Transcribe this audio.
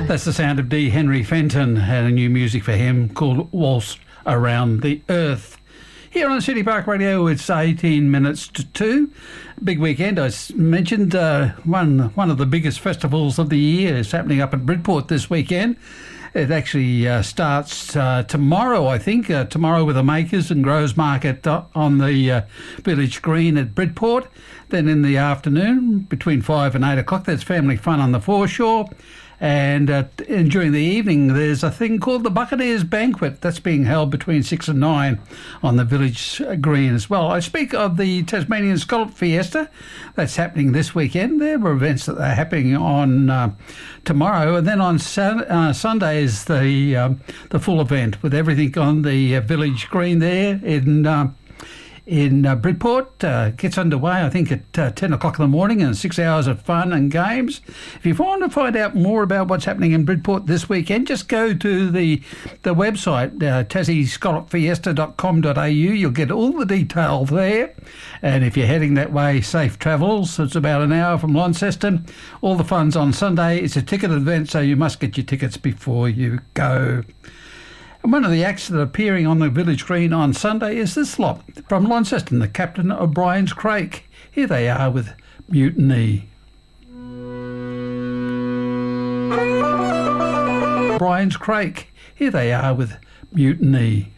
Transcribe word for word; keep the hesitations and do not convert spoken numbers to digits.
That's the sound of D. Henry Fenton, and a new music for him called Waltz Around the Earth. Here on City Park Radio, it's eighteen minutes to two. Big weekend. I mentioned uh, one one of the biggest festivals of the year is happening up at Bridport this weekend. It actually uh, starts uh, tomorrow, I think, uh, tomorrow with the Makers and Growers Market uh, on the uh, Village Green at Bridport. Then in the afternoon, between five and eight o'clock, there's family fun on the foreshore. And, uh, and during the evening, there's a thing called the Buccaneers Banquet that's being held between six and nine on the Village Green as well. I speak of the Tasmanian Scallop Fiesta that's happening this weekend. There are events that are happening on uh, tomorrow, and then on Sun- uh, Sunday is the um, the full event with everything on the uh, Village Green there in. Uh, in uh, Bridport. Uh, gets underway, I think, at uh, ten o'clock in the morning, and six hours of fun and games. If you want to find out more about what's happening in Bridport this weekend, just go to the the website, uh, tassie scallop fiesta dot com dot a u. You'll get all the detail there. And if you're heading that way, safe travels. It's about an hour from Launceston. All the fun's on Sunday. It's a ticketed event, so you must get your tickets before you go. And one of the acts that are appearing on the Village Green on Sunday is this lot from Launceston, the Captain O'Brien's Crake. Here they are with Mutiny. O'Brien's Crake. Here they are with Mutiny.